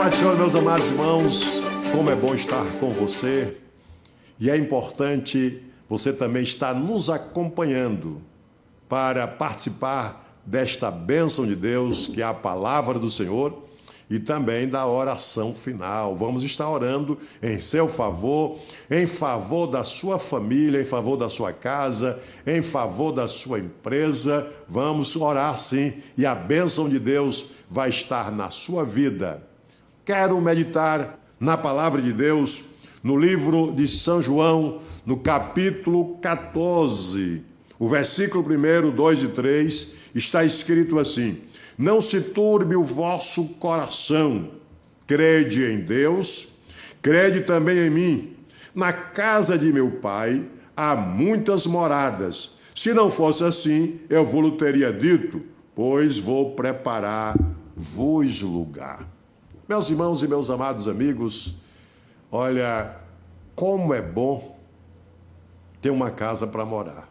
Paz do Senhor, meus amados irmãos, como é bom estar com você. E é importante você também estar nos acompanhando para participar desta bênção de Deus, que é a palavra do Senhor, e também da oração final. Vamos estar orando em seu favor, em favor da sua família, em favor da sua casa, em favor da sua empresa. Vamos orar sim, e a bênção de Deus vai estar na sua vida. Quero meditar na palavra de Deus, no livro de São João, no capítulo 14, o versículo 1, 2 e 3, está escrito assim: não se turbe o vosso coração, crede em Deus, crede também em mim. Na casa de meu pai há muitas moradas. Se não fosse assim, eu vos teria dito, pois vou preparar-vos lugar. Meus irmãos e meus amados amigos, olha, como é bom ter uma casa para morar,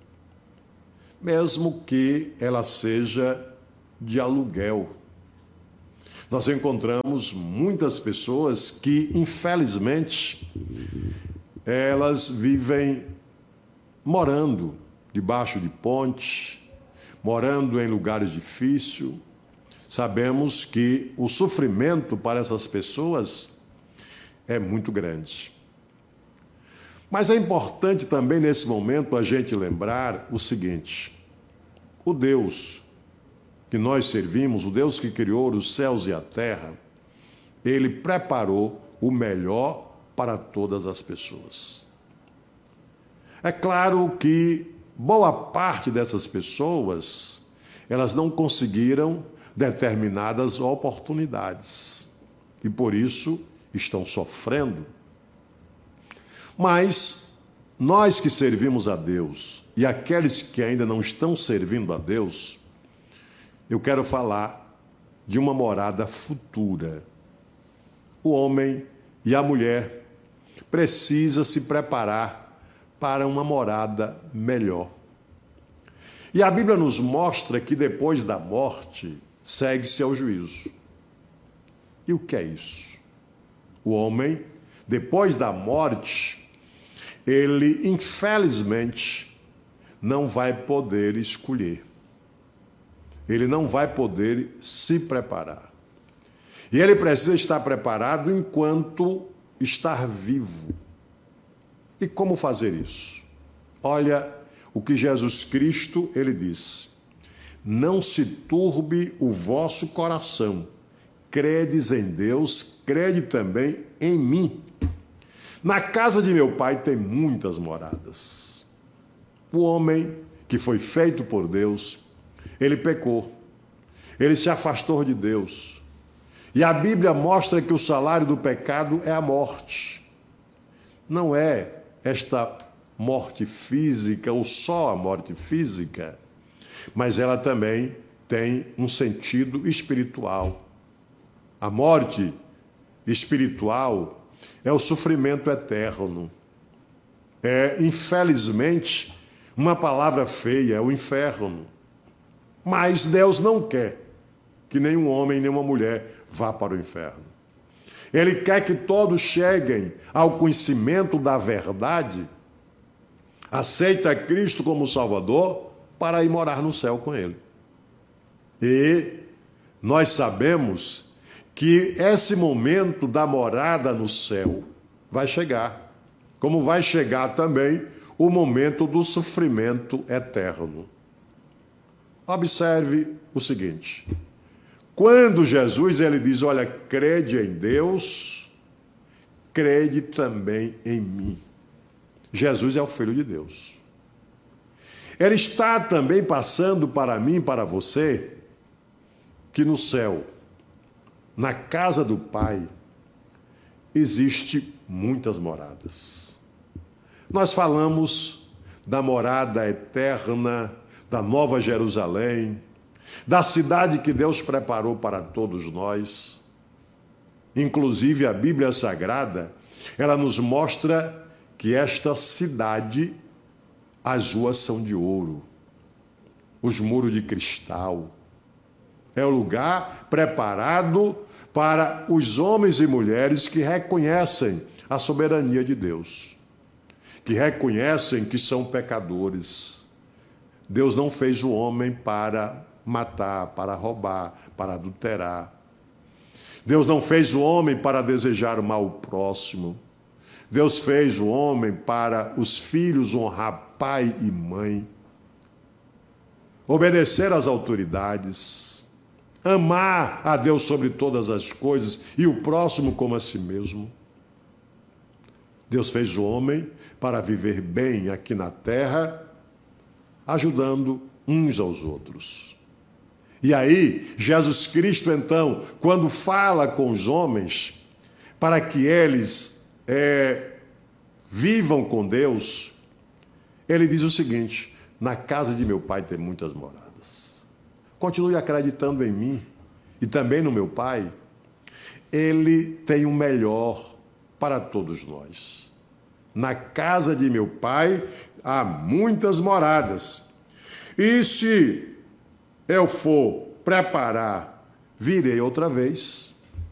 mesmo que ela seja de aluguel. Nós encontramos muitas pessoas que, infelizmente, elas vivem morando debaixo de pontes, morando em lugares difíceis. Sabemos que o sofrimento para essas pessoas é muito grande. Mas é importante também, nesse momento, a gente lembrar o seguinte: o Deus que nós servimos, o Deus que criou os céus e a terra, Ele preparou o melhor para todas as pessoas. É claro que boa parte dessas pessoas, elas não conseguiram determinadas oportunidades e por isso estão sofrendo. Mas nós que servimos a Deus e aqueles que ainda não estão servindo a Deus, eu quero falar de uma morada futura. O homem e a mulher precisam se preparar para uma morada melhor. E a Bíblia nos mostra que depois da morte segue-se ao juízo. E o que é isso? O homem, depois da morte, ele, infelizmente, não vai poder escolher. Ele não vai poder se preparar. E ele precisa estar preparado enquanto estar vivo. E como fazer isso? Olha o que Jesus Cristo, ele disse: não se turbe o vosso coração. Credes em Deus, crede também em mim. Na casa de meu pai tem muitas moradas. O homem que foi feito por Deus, ele pecou. Ele se afastou de Deus. E a Bíblia mostra que o salário do pecado é a morte. Não é esta morte física ou só a morte física, mas ela também tem um sentido espiritual. A morte espiritual é o sofrimento eterno. É, infelizmente, uma palavra feia, é o inferno. Mas Deus não quer que nenhum homem, nenhuma mulher vá para o inferno. Ele quer que todos cheguem ao conhecimento da verdade, aceita Cristo como Salvador, para ir morar no céu com Ele. E nós sabemos que esse momento da morada no céu vai chegar, como vai chegar também o momento do sofrimento eterno. Observe o seguinte: quando Jesus ele diz, olha, crede em Deus, crede também em mim. Jesus é o Filho de Deus. Ele está também passando para mim, para você, que no céu, na casa do Pai, existe muitas moradas. Nós falamos da morada eterna, da Nova Jerusalém, da cidade que Deus preparou para todos nós. Inclusive a Bíblia Sagrada, ela nos mostra que esta cidade, as ruas são de ouro, os muros de cristal. É o lugar preparado para os homens e mulheres que reconhecem a soberania de Deus, que reconhecem que são pecadores. Deus não fez o homem para matar, para roubar, para adulterar. Deus não fez o homem para desejar o mal ao próximo. Deus fez o homem para os filhos honrar pai e mãe, obedecer às autoridades, amar a Deus sobre todas as coisas e o próximo como a si mesmo. Deus fez o homem para viver bem aqui na terra, ajudando uns aos outros. E aí, Jesus Cristo, então, quando fala com os homens, para que eles vivam com Deus, ele diz o seguinte: na casa de meu pai tem muitas moradas. Continue acreditando em mim e também no meu pai. Ele tem o melhor para todos nós. Na casa de meu pai há muitas moradas. E se eu for preparar, virei outra vez.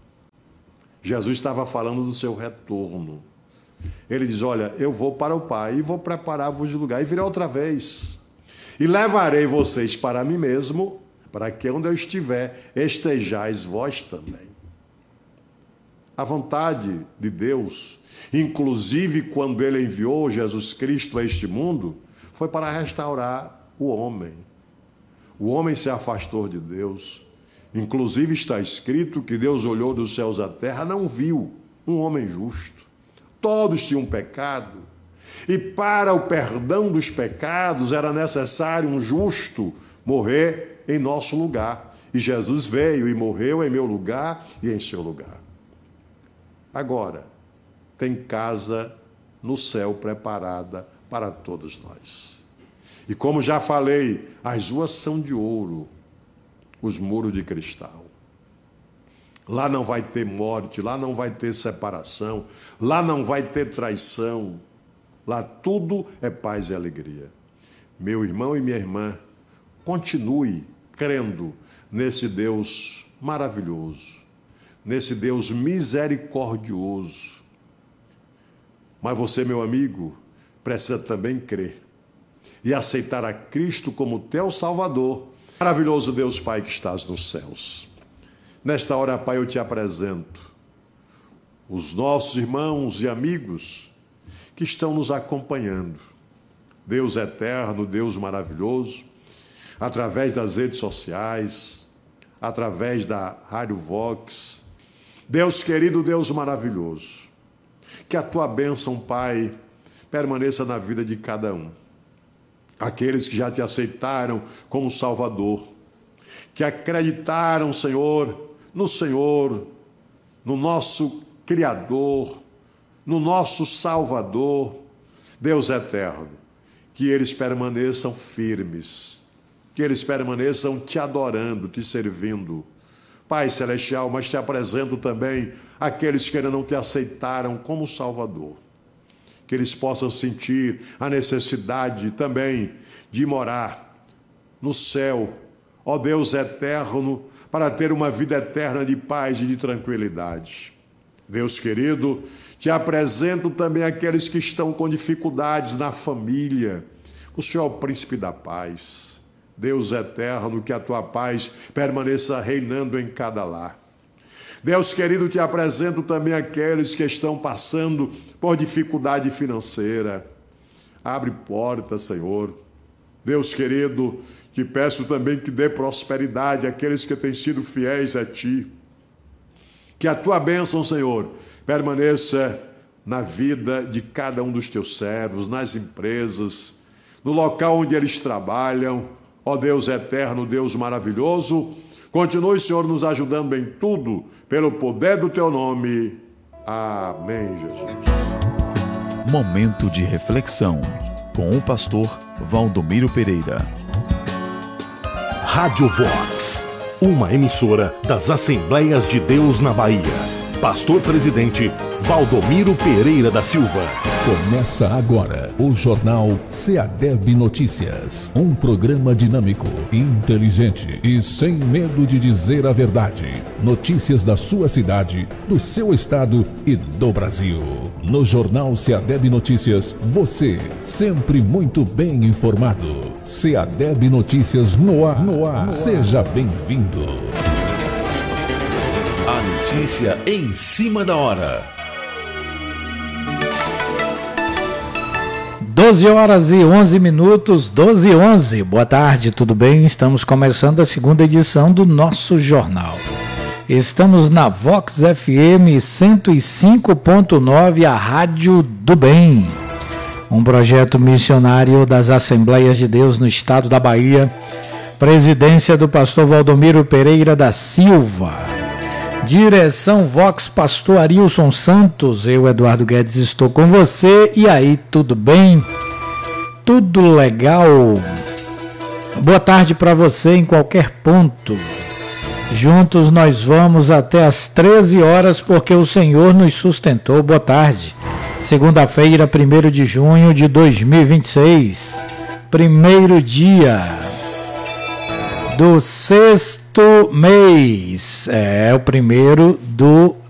Jesus estava falando do seu retorno. Ele diz: olha, eu vou para o Pai e vou preparar-vos lugar. E virei outra vez. E levarei vocês para mim mesmo, para que onde eu estiver, estejais vós também. A vontade de Deus, inclusive quando Ele enviou Jesus Cristo a este mundo, foi para restaurar o homem. O homem se afastou de Deus. Inclusive está escrito que Deus olhou dos céus à terra, não viu um homem justo. Todos tinham pecado. E para o perdão dos pecados era necessário um justo morrer em nosso lugar. E Jesus veio e morreu em meu lugar e em seu lugar. Agora, tem casa no céu preparada para todos nós. E como já falei, as ruas são de ouro, os muros de cristal. Lá não vai ter morte, lá não vai ter separação, lá não vai ter traição. Lá tudo é paz e alegria. Meu irmão e minha irmã, continue crendo nesse Deus maravilhoso, nesse Deus misericordioso. Mas você, meu amigo, precisa também crer e aceitar a Cristo como teu Salvador. Maravilhoso Deus Pai que estás nos céus. Nesta hora, Pai, eu te apresento os nossos irmãos e amigos que estão nos acompanhando. Deus eterno, Deus maravilhoso, através das redes sociais, através da Rádio Vox. Deus querido, Deus maravilhoso, que a tua bênção, Pai, permaneça na vida de cada um. Aqueles que já te aceitaram como Salvador, que acreditaram, Senhor, no nosso Criador, no nosso Salvador, Deus eterno, que eles permaneçam firmes, que eles permaneçam te adorando, te servindo. Pai Celestial, mas te apresento também aqueles que ainda não te aceitaram como Salvador, que eles possam sentir a necessidade também de morar no céu, ó Deus eterno, para ter uma vida eterna de paz e de tranquilidade. Deus querido, te apresento também aqueles que estão com dificuldades na família. O Senhor é o príncipe da paz. Deus eterno, que a tua paz permaneça reinando em cada lar. Deus querido, te apresento também aqueles que estão passando por dificuldade financeira. Abre portas, Senhor. Deus querido, te peço também que dê prosperidade àqueles que têm sido fiéis a ti. Que a tua bênção, Senhor, permaneça na vida de cada um dos teus servos, nas empresas, no local onde eles trabalham. Ó Deus eterno, Deus maravilhoso, continue, Senhor, nos ajudando em tudo, pelo poder do teu nome. Amém, Jesus. Momento de reflexão com o pastor Valdomiro Pereira. Rádio Vox, uma emissora das Assembleias de Deus na Bahia. Pastor Presidente Valdomiro Pereira da Silva. Começa agora o Jornal SEADEB Notícias. Um programa dinâmico, inteligente e sem medo de dizer a verdade. Notícias da sua cidade, do seu estado e do Brasil. No Jornal SEADEB Notícias, você sempre muito bem informado. SEADEB Notícias no ar. Seja bem-vindo. A notícia em cima da hora. 12 horas e 11 minutos, 12 e 11. Boa tarde, tudo bem? Estamos começando a segunda edição do nosso jornal. Estamos na Vox FM 105.9, a Rádio do Bem. Um projeto missionário das Assembleias de Deus no estado da Bahia. Presidência do pastor Valdomiro Pereira da Silva. Direção Vox, pastor Arilson Santos. Eu, Eduardo Guedes, estou com você. E aí, tudo bem? Tudo legal? Boa tarde para você em qualquer ponto. Juntos nós vamos até às 13 horas porque o Senhor nos sustentou. Boa tarde. Segunda-feira, 1º de junho de 2026. Primeiro dia do 6º mês. É o primeiro do